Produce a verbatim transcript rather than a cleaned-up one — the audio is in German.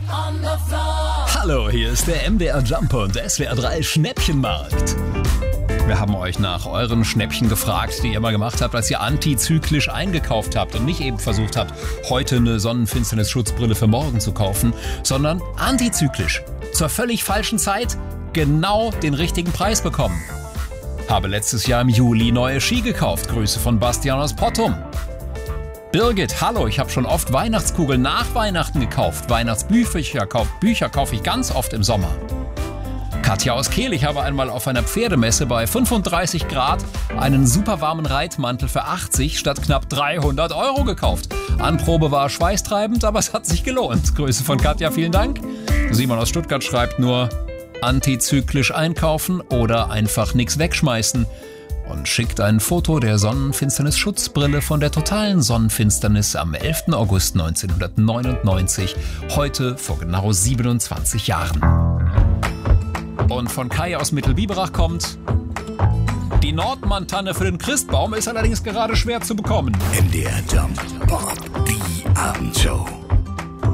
Hallo, hier ist der M D R Jumper und S W R drei Schnäppchenmarkt. Wir haben euch nach euren Schnäppchen gefragt, die ihr mal gemacht habt, als ihr antizyklisch eingekauft habt und nicht eben versucht habt, heute eine Sonnenfinsternis-Schutzbrille für morgen zu kaufen, sondern antizyklisch, zur völlig falschen Zeit, genau den richtigen Preis bekommen. Habe letztes Jahr im Juli neue Ski gekauft. Grüße von Bastian aus Pottum. Birgit, hallo, ich habe schon oft Weihnachtskugeln nach Weihnachten gekauft. Weihnachtsbücher kauf, Bücher kaufe ich ganz oft im Sommer. Katja aus Kehl, ich habe einmal auf einer Pferdemesse bei fünfunddreißig Grad einen super warmen Reitmantel für achtzig statt knapp dreihundert Euro gekauft. Anprobe war schweißtreibend, aber es hat sich gelohnt. Grüße von Katja, vielen Dank. Simon aus Stuttgart schreibt nur, antizyklisch einkaufen oder einfach nichts wegschmeißen. Und schickt ein Foto der Sonnenfinsternis-Schutzbrille von der totalen Sonnenfinsternis am elften August neunzehnhundertneunundneunzig, heute vor genau siebenundzwanzig Jahren. Und von Kai aus Mittelbiberach kommt: Die Nordmann-Tanne für den Christbaum ist allerdings gerade schwer zu bekommen. M D R Jump, Bob, die Abendshow.